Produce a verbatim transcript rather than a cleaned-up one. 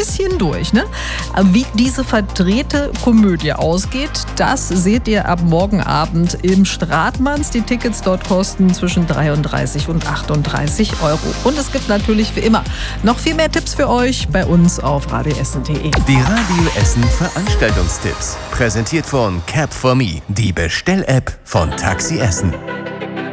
bisschen durch, ne? Wie diese verdrehte Komödie ausgeht, das seht ihr ab morgen Abend im Stratmanns. Die Tickets dort kosten zwischen dreiunddreißig und achtunddreißig Euro. Und es gibt natürlich wie immer noch viel mehr Tipps für euch bei uns auf radio essen punkt de. Die Radio Essen Veranstaltungstipps. Präsentiert von Cap for Me, die Bestell-App von Taxi Essen.